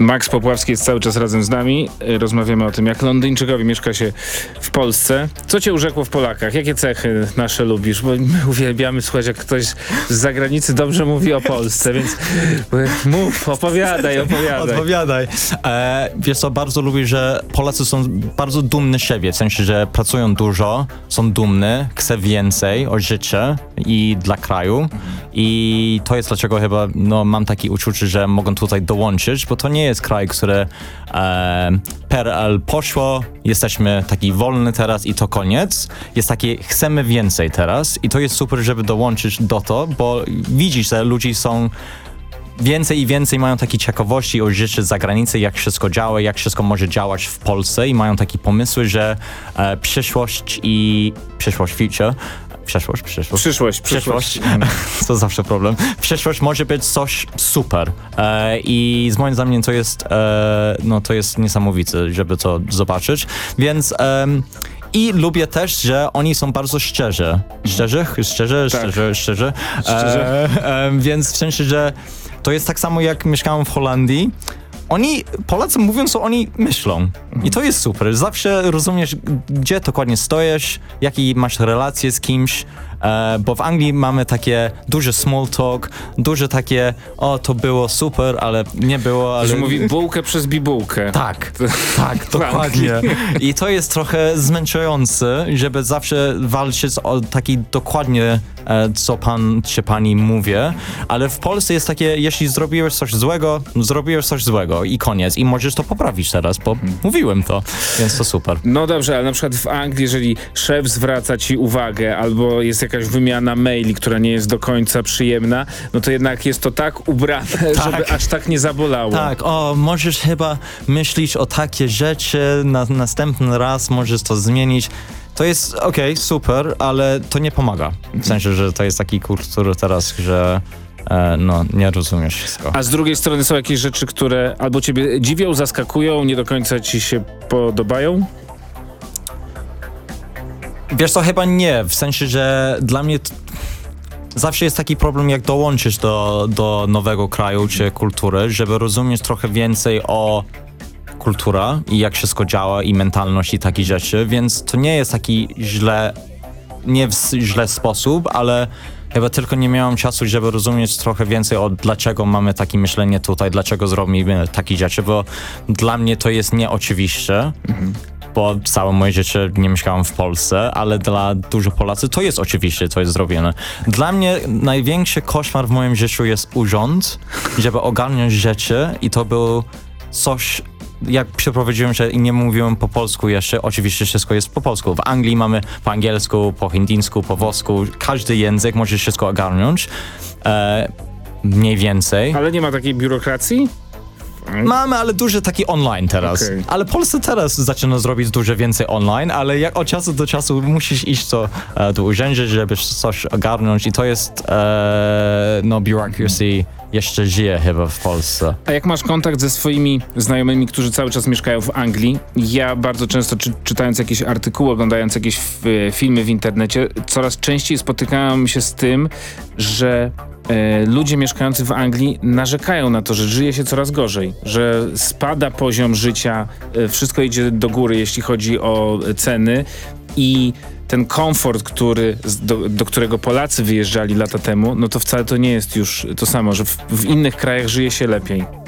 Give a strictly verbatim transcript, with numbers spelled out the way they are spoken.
Max Popławski jest cały czas razem z nami. Rozmawiamy o tym, jak Londyńczykowi mieszka się w Polsce. Co cię urzekło w Polakach? Jakie cechy nasze lubisz? Bo my uwielbiamy słuchać, jak ktoś z zagranicy dobrze mówi o Polsce, więc mów, opowiadaj, opowiadaj. Odpowiadaj. E, wiesz co, bardzo lubię, że Polacy są bardzo dumni z siebie, w sensie, że pracują dużo, są dumni, chcą więcej o życie i dla kraju. I to jest dlaczego chyba no, mam takie uczucie, że mogą tutaj dołączyć, bo to nie jest kraj, który e, P R L poszło, jesteśmy taki wolny teraz i to koniec. Jest takie, chcemy więcej teraz i to jest super, żeby dołączyć do to, bo widzisz, że ludzie są więcej i więcej mają takiej ciekawości o życiu z zagranicy, jak wszystko działa, jak wszystko może działać w Polsce i mają takie pomysły, że e, przyszłość i przyszłość, future, Przeszłość, przyszłość. Przyszłość, przyszłość. przyszłość. To zawsze problem. Przyszłość może być coś super. E, I z moim zdaniem to jest, e, no to jest niesamowite, żeby to zobaczyć. Więc e, i lubię też, że oni są bardzo szczerzy. Szczerzy? Szczerzy? Tak. Szczerzy? Szczerzy? Szczerzy. E, e, więc w sensie, że to jest tak samo jak mieszkałem w Holandii. Oni, Polacy mówią, co oni myślą. I to jest super. Zawsze rozumiesz, gdzie dokładnie stoisz, jaki masz relacje z kimś, e, bo w Anglii mamy takie duże small talk, duże takie, o, to było super, ale nie było, ale... Że mówi bułkę przez bibułkę. Tak, tak, dokładnie. I to jest trochę zmęczające, żeby zawsze walczyć o taki dokładnie, e, co pan czy pani mówi, ale w Polsce jest takie, jeśli zrobiłeś coś złego, zrobiłeś coś złego i koniec. I możesz to poprawić teraz, bo hmm. mówiłem to, więc to super. No dobrze, ale na przykład w Anglii, jeżeli szef zwraca ci uwagę albo jest jakaś wymiana maili, która nie jest do końca przyjemna, no to jednak jest to tak ubrane, tak. żeby aż tak nie zabolało. Tak, o, możesz chyba myśleć o takie rzeczy, na następny raz możesz to zmienić. To jest okej, okay, super, ale to nie pomaga. W sensie, że to jest taki kultur teraz, że e, no, nie rozumiesz wszystko. A z drugiej strony są jakieś rzeczy, które albo ciebie dziwią, zaskakują, nie do końca ci się podobają? Wiesz co, chyba nie. W sensie, że dla mnie t- zawsze jest taki problem, jak dołączysz do, do nowego kraju czy kultury, żeby rozumieć trochę więcej o kultura i jak wszystko działa i mentalność i takie rzeczy, więc to nie jest taki źle, nie w źle sposób, ale chyba tylko nie miałem czasu, żeby rozumieć trochę więcej o dlaczego mamy takie myślenie tutaj, dlaczego zrobimy takie rzeczy, bo dla mnie to jest nieoczywiste, mhm. bo całe moje życie nie mieszkałem w Polsce, ale dla dużo Polacy to jest oczywiście, to jest zrobione. Dla mnie największy koszmar w moim życiu jest urząd, żeby ogarnąć rzeczy i to był coś, jak przeprowadziłem się i nie mówiłem po polsku jeszcze, oczywiście wszystko jest po polsku. W Anglii mamy po angielsku, po hindyjsku, po włosku, każdy język możesz wszystko ogarnąć, e, mniej więcej. Ale nie ma takiej biurokracji? Mamy, ale dużo taki online teraz. Okay. Ale Polska teraz zaczyna zrobić dużo więcej online, ale jak od czasu do czasu musisz iść to, e, do urzędu, żeby coś ogarnąć i to jest e, no bureaucracy jeszcze żyje chyba w Polsce. A jak masz kontakt ze swoimi znajomymi, którzy cały czas mieszkają w Anglii? Ja bardzo często czy, czytając jakieś artykuły, oglądając jakieś f, filmy w internecie, coraz częściej spotykałem się z tym, że e, ludzie mieszkający w Anglii narzekają na to, że żyje się coraz gorzej, że spada poziom życia, e, wszystko idzie do góry, jeśli chodzi o ceny i ten komfort, który, do, do którego Polacy wyjeżdżali lata temu, no to wcale to nie jest już to samo, że w, w innych krajach żyje się lepiej.